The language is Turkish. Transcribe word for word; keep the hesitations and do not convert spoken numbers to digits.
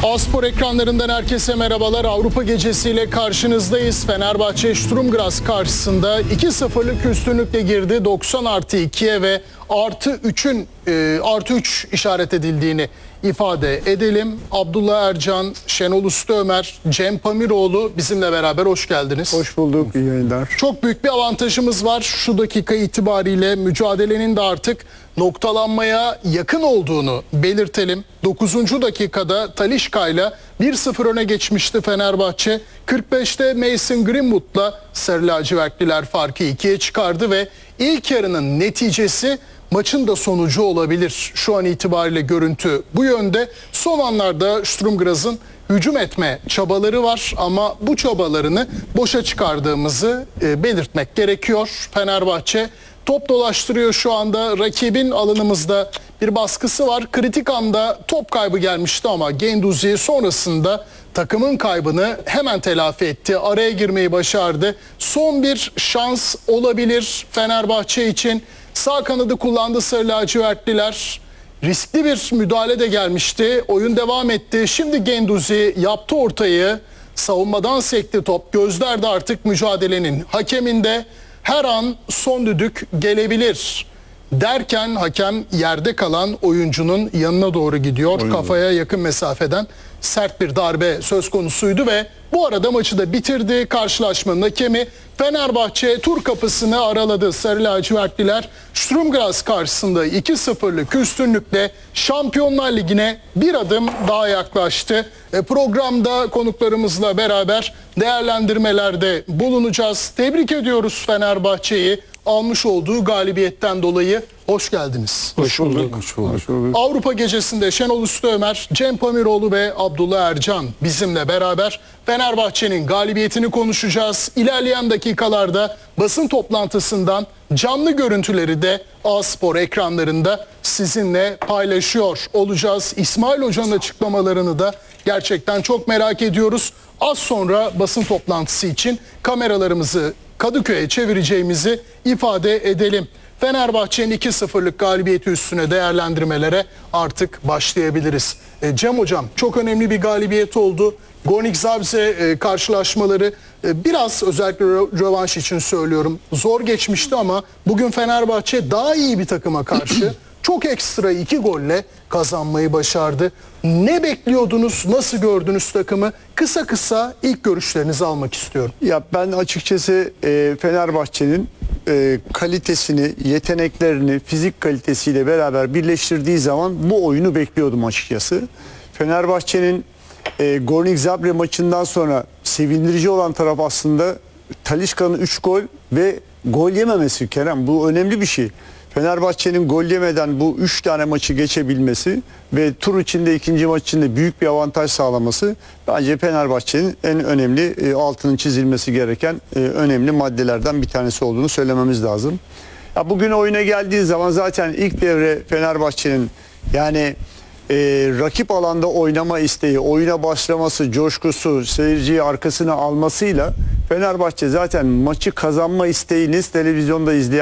A-Spor ekranlarından herkese merhabalar. Avrupa gecesiyle karşınızdayız. Fenerbahçe Sturm Graz karşısında iki sıfırlık üstünlükle girdi. doksan artı ikiye ve artı üçün e, artı üç işaret edildiğini ifade edelim. Abdullah Ercan, Şenol Usta-Ömer, Cem Pamiroğlu bizimle beraber, hoş geldiniz. Hoş bulduk, iyi yayınlar. Çok büyük bir avantajımız var. Şu dakika itibariyle mücadelenin de artık noktalanmaya yakın olduğunu belirtelim. dokuzuncu dakikada Talisca'yla bir sıfır öne geçmişti Fenerbahçe. kırk beşte Mason Greenwood'la Sarı lacivertliler farkı ikiye çıkardı ve ilk yarının neticesi maçın da sonucu olabilir. Şu an itibariyle görüntü bu yönde. Son anlarda Sturm Graz'ın hücum etme çabaları var ama bu çabalarını boşa çıkardığımızı e, belirtmek gerekiyor. Fenerbahçe top dolaştırıyor şu anda. Rakibin alanımızda bir baskısı var. Kritik anda top kaybı gelmişti ama Guendouzi sonrasında takımın kaybını hemen telafi etti. Araya girmeyi başardı. Son bir şans olabilir Fenerbahçe için. Sağ kanadı kullandı Sarı lacivertliler. Riskli bir müdahale de gelmişti. Oyun devam etti. Şimdi Guendouzi yaptı ortayı. Savunmadan sekti top. Gözler de artık mücadelenin hakeminde. Her an son düdük gelebilir derken hakem yerde kalan oyuncunun yanına doğru gidiyor. Oyun Kafaya yakın mesafeden sert bir darbe söz konusuydu ve bu arada maçı da bitirdi. Karşılaşmanın hakemi Fenerbahçe tur kapısını araladı. Sarı lacivertliler Sturm Graz karşısında iki sıfırlık üstünlükle Şampiyonlar Ligi'ne bir adım daha yaklaştı. E, programda konuklarımızla beraber değerlendirmelerde bulunacağız. Tebrik ediyoruz Fenerbahçe'yi almış olduğu galibiyetten dolayı. Hoş geldiniz. Hoş bulduk. Hoş bulduk. Hoş bulduk. Avrupa gecesinde Şenol Usta-Ömer, Cem Pamiroğlu ve Abdullah Ercan bizimle beraber Fenerbahçe'nin galibiyetini konuşacağız. İlerleyen dakikalarda basın toplantısından canlı görüntüleri de A-Spor ekranlarında sizinle paylaşıyor olacağız. İsmail Hoca'nın açıklamalarını da gerçekten çok merak ediyoruz. Az sonra basın toplantısı için kameralarımızı Kadıköy'e çevireceğimizi ifade edelim. Fenerbahçe'nin iki sıfırlık galibiyeti üstüne değerlendirmelere artık başlayabiliriz. E, Cem Hocam, çok önemli bir galibiyet oldu. Gornik Zabrze e, karşılaşmaları e, biraz, özellikle rövanş için söylüyorum, zor geçmişti ama bugün Fenerbahçe daha iyi bir takıma karşı çok ekstra iki golle kazanmayı başardı. Ne bekliyordunuz, nasıl gördünüz takımı? Kısa kısa ilk görüşlerinizi almak istiyorum. Ya ben açıkçası e, Fenerbahçe'nin e, kalitesini, yeteneklerini, fizik kalitesiyle beraber birleştirdiği zaman bu oyunu bekliyordum açıkçası. Fenerbahçe'nin e, Gornik Zabrze maçından sonra sevindirici olan taraf aslında Talisca'nın üç gol ve gol yememesi Kerem. Bu önemli bir şey. Fenerbahçe'nin gol yemeden bu üç tane maçı geçebilmesi ve tur içinde ikinci maç içinde büyük bir avantaj sağlaması bence Fenerbahçe'nin en önemli e, altının çizilmesi gereken e, önemli maddelerden bir tanesi olduğunu söylememiz lazım. Ya bugün oyuna geldiği zaman zaten ilk devre Fenerbahçe'nin yani e, rakip alanda oynama isteği, oyuna başlaması, coşkusu, seyirciyi arkasına almasıyla Fenerbahçe zaten maçı kazanma isteğiniz televizyonda izleyen